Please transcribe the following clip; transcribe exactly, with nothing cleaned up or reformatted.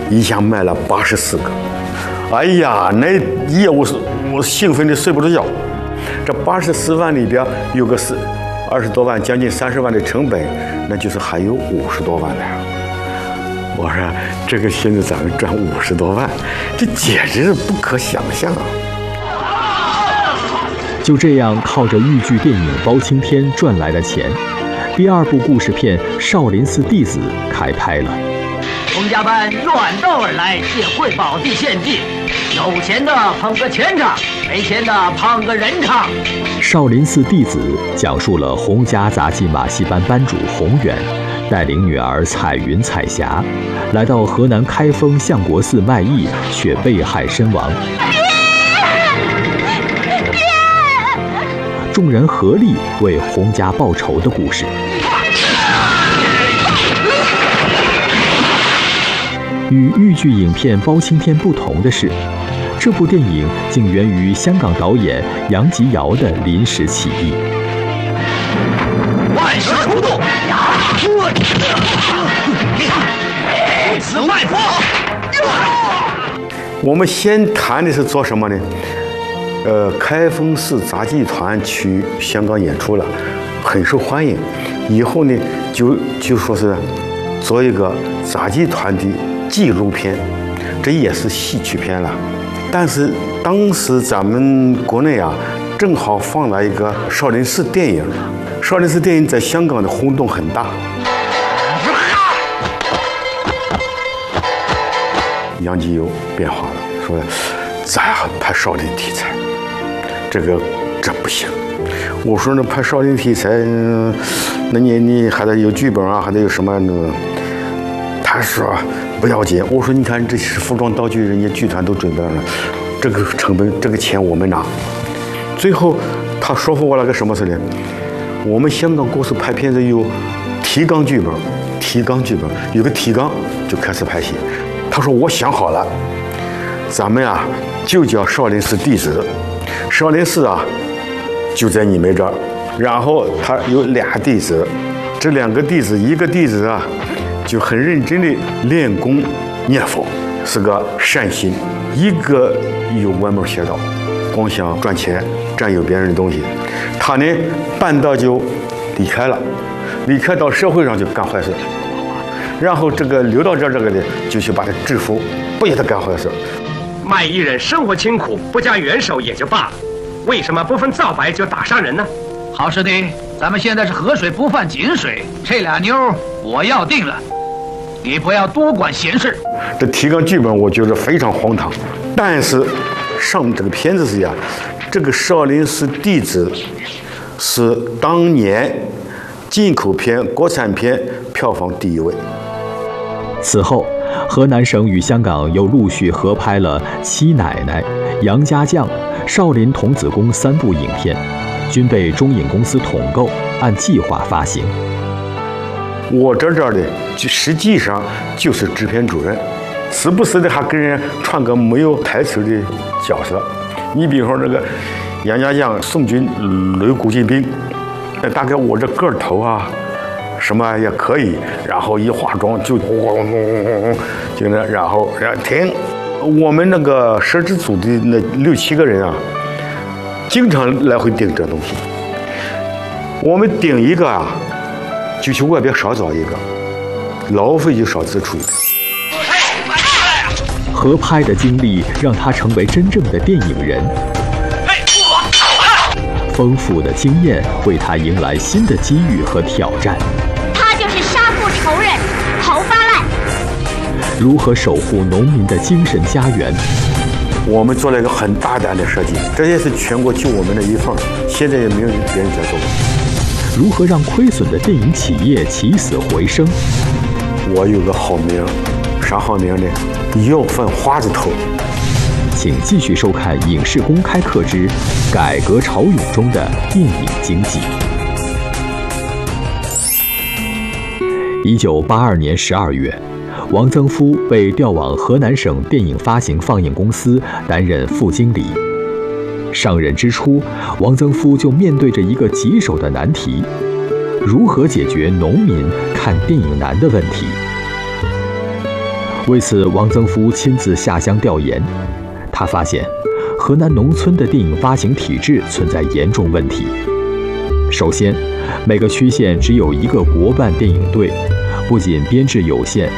一下卖了八十四个。哎呀，那一夜我是我兴奋的睡不着觉。这八十四万里边有个是二十多万，将近三十万的成本，那就是还有五十多万的。我说这个现在咱们赚五十多万，这简直是不可想象啊！ 就这样靠着豫剧电影《包青天》赚来的钱，第二部故事片《少林寺弟子》开拍了。 洪家班远道而来，谢惠宝地献计，有钱的捧个钱场，没钱的捧个人场。 《少林寺弟子》讲述了洪家杂技马戏班班主洪远带领女儿彩云、彩霞来到河南开封相国寺卖艺，却被害身亡。众人合力为洪家报仇的故事。与豫剧影片《包青天》不同的是，这部电影竟源于香港导演杨吉尧的临时起意。 万蛇出洞，对此外佛。 我们先谈的是做什么呢？呃，开封市杂技团去香港演出了，很受欢迎。以后呢，就就说是做一个杂技团的纪录片，这也是戏曲片了。但是当时咱们国内啊，正好放了一个少林寺电影，少林寺电影在香港的轰动很大。杨吉尧变化了，说咱拍少林题材，这个这不行。我说那拍少林题材，那你你还得有剧本啊，还得有什么呢？他说不要紧。我说你看这是服装道具，人家剧团都准备了，这个成本这个钱我们拿。最后他说服我了个什么事呢？我们香港公司拍片子有提纲剧本，提纲剧本有个提纲就开始拍戏。他说我想好了，咱们啊就叫少林寺弟子，少林寺啊就在你们这儿，然后他有俩弟子，这两个弟子，一个弟子啊就很认真的练功念佛，是个善心；一个有歪门邪道，光想赚钱，占有别人的东西。他呢半道就离开了，离开到社会上就干坏事。然后这个留到这儿这个呢，就去把他制服，不许他干坏事。 卖艺人生活清苦，不加援手也就罢了，为什么不分皂白就打伤人呢？ 好师弟，咱们现在是河水不犯井水，这俩妞我要定了，你不要多管闲事。 这提纲剧本我觉得非常荒唐，但是上这个片子是呀，这个少林寺弟子是当年进口片、国产片票房第一位。 此后，河南省与香港又陆续合拍了《七奶奶》《杨家将》《少林童子功》三部影片，均被中影公司统购，按计划发行。 我这这的就实际上就是制片主任，时不时的还跟人串个没有台词的角色。你比如说这个杨家将宋军擂古进兵，大概我这个头啊什么也可以，然后一化妆就就那，然后然后停。我们那个摄制组的那六七个人啊，经常来回顶这东西。我们顶一个啊，就去外边少找一个，劳费就少支出一个。 合拍的经历让他成为真正的电影人。丰富的经验为他迎来新的机遇和挑战。 他就是杀父仇人侯发赖。 如何守护农民的精神家园？ 我们做了一个很大胆的设计，这也是全国就我们的一份，现在也没有别人在做。 如何让亏损的电影企业起死回生？ 我有个好名，啥好名呢？要饭花子头。 请继续收看《影视公开课之改革潮涌中的电影经济》。一九八二年十二月，王曾夫被调往河南省电影发行放映公司担任副经理。上任之初，王曾夫就面对着一个棘手的难题：如何解决农民看电影难的问题？ 为此，王增夫亲自下乡调研，他发现河南农村的电影发行体制存在严重问题。首先，每个区县只有一个国办电影队，不仅编制有限，